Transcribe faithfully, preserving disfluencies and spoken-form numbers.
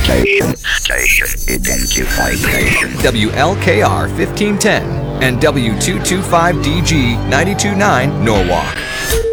Station. Station identified. Station. W L K R fifteen ten and W two twenty-five D G ninety-two point nine Norwalk.